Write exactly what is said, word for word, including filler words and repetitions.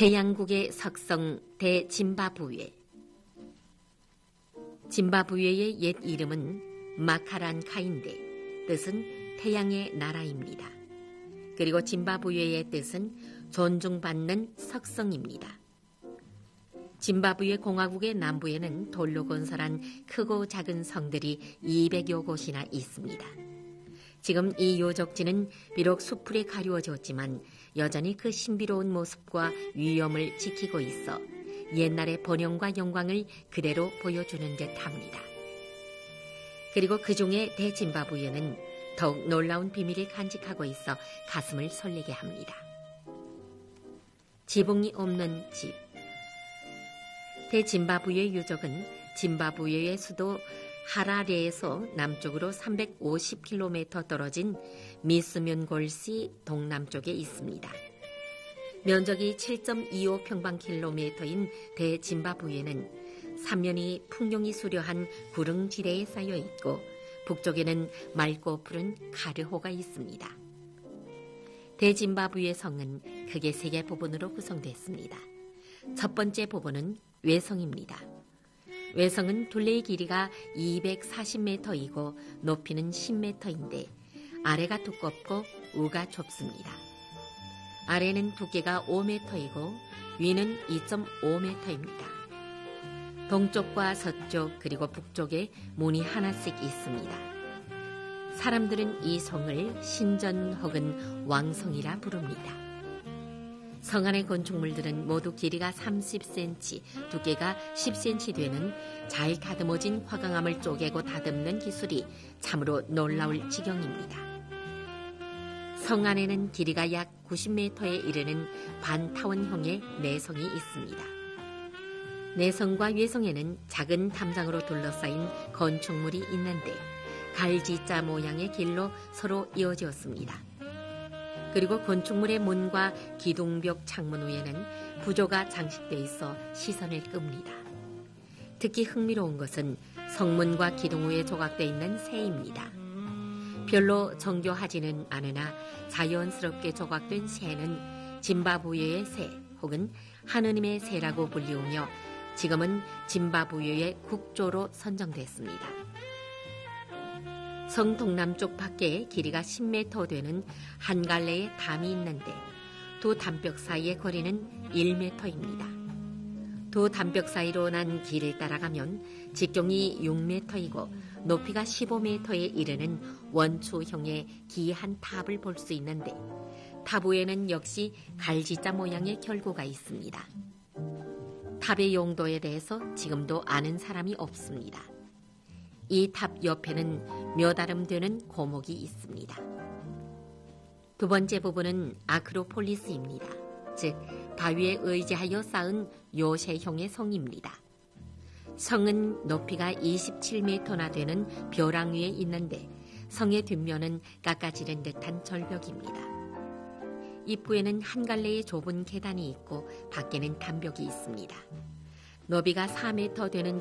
태양국의 석성 대짐바브웨. 짐바브웨의 옛 이름은 마카란카인데 뜻은 태양의 나라입니다. 그리고 짐바브웨의 뜻은 존중받는 석성입니다. 짐바브웨 공화국의 남부에는 돌로 건설한 크고 작은 성들이 이백여 곳이나 있습니다. 지금 이 요적지는 비록 수풀에 가려워졌지만 여전히 그 신비로운 모습과 위엄을 지키고 있어 옛날의 번영과 영광을 그대로 보여주는 듯합니다. 그리고 그 중에 대짐바브웨는 더욱 놀라운 비밀을 간직하고 있어 가슴을 설레게 합니다. 지붕이 없는 집. 대짐바브웨 유적은 짐바브웨의 수도 하라레에서 남쪽으로 삼백오십 킬로미터 떨어진 미스뮌골시 동남쪽에 있습니다. 면적이 칠 점 이오 평방킬로미터인 대짐바브웨는 삼면이 풍경이 수려한 구릉지대에 쌓여 있고 북쪽에는 맑고 푸른 가르호가 있습니다. 대짐바브웨 성은 크게 세 개 부분으로 구성됐습니다. 첫 번째 부분은 외성입니다. 외성은 둘레의 길이가 이백사십 미터이고 높이는 십 미터인데 아래가 두껍고 우가 좁습니다. 아래는 두께가 오 미터이고 위는 이 점 오 미터입니다. 동쪽과 서쪽 그리고 북쪽에 문이 하나씩 있습니다. 사람들은 이 성을 신전 혹은 왕성이라 부릅니다. 성 안의 건축물들은 모두 길이가 삼십 센티미터, 두께가 십 센티미터 되는 잘 다듬어진 화강암을 쪼개고 다듬는 기술이 참으로 놀라울 지경입니다. 성 안에는 길이가 약 구십 미터에 이르는 반타원형의 내성이 있습니다. 내성과 외성에는 작은 담장으로 둘러싸인 건축물이 있는데 갈지자 모양의 길로 서로 이어졌습니다. 그리고 건축물의 문과 기둥벽 창문 위에는 부조가 장식돼 있어 시선을 끕니다. 특히 흥미로운 것은 성문과 기둥 위에 조각되어 있는 새입니다. 별로 정교하지는 않으나 자연스럽게 조각된 새는 짐바브웨의 새 혹은 하느님의 새라고 불리우며 지금은 짐바브웨의 국조로 선정됐습니다. 성 동남쪽 밖에 길이가 십 미터 되는 한 갈래의 담이 있는데 두 담벽 사이의 거리는 일 미터입니다. 두 담벽 사이로 난 길을 따라가면 직경이 육 미터이고 높이가 십오 미터에 이르는 원추형의 기이한 탑을 볼 수 있는데 탑 위에는 역시 갈지자 모양의 결고가 있습니다. 탑의 용도에 대해서 지금도 아는 사람이 없습니다. 이 탑 옆에는 몇 아름 되는 고목이 있습니다. 두 번째 부분은 아크로폴리스입니다. 즉 바위에 의지하여 쌓은 요새형의 성입니다. 성은 높이가 이십칠 미터나 되는 벼랑 위에 있는데 성의 뒷면은 깎아지른 듯한 절벽입니다. 입구에는 한 갈래의 좁은 계단이 있고 밖에는 담벽이 있습니다. 너비가 사 미터 되는